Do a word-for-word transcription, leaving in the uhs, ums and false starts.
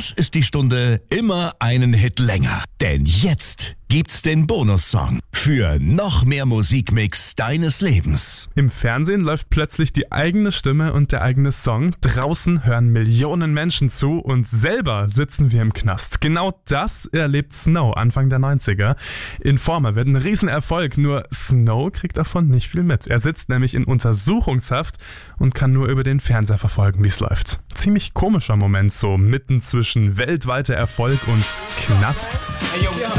uns ist die Stunde immer einen Hit länger. Denn jetzt gibt's den Bonussong für noch mehr Musikmix deines Lebens. Im Fernsehen läuft plötzlich die eigene Stimme und der eigene Song. Draußen hören Millionen Menschen zu und selber sitzen wir im Knast. Genau das erlebt Snow Anfang der neunziger. Informer wird ein Riesenerfolg, nur Snow kriegt davon nicht viel mit. Er sitzt nämlich in Untersuchungshaft und kann nur über den Fernseher verfolgen, wie es läuft. Ziemlich komischer Moment, so mitten zwischen weltweiter Erfolg und Knast.